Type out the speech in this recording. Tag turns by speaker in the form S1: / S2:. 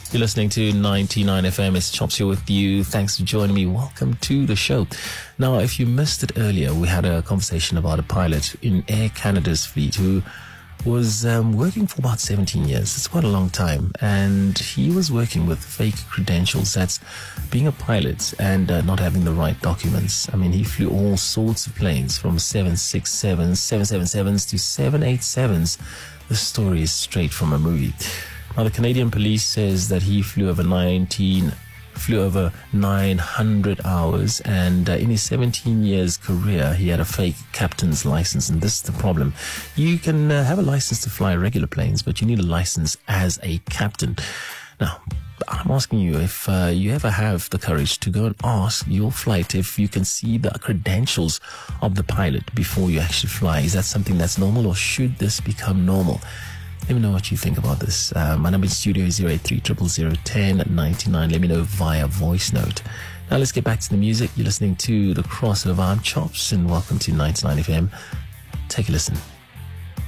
S1: You're listening to 99 FM. It's Chops here with you. Thanks for joining me. Welcome to the show. Now, if you missed it earlier, we had a conversation about a pilot in Air Canada's fleet who was working for about 17 years. It's quite a long time. And he was working with fake credentials. That's being a pilot and not having the right documents. I mean, he flew all sorts of planes from 767s, 777s to 787s. The story is straight from a movie. Now, the Canadian police says that he flew over 900 hours, and in his 17 years career, he had a fake captain's license. And this is the problem. You can have a license to fly regular planes, but you need a license as a captain. Now, I'm asking you if you ever have the courage to go and ask your flight if you can see the credentials of the pilot before you actually fly. Is that something that's normal, or should this become normal? Let me know what you think about this. My number in studio is 083-000-1099. Let me know via voice note. Now let's get back to the music. You're listening to The Crossover. I'm Chops, and welcome to 99 FM. Take a listen.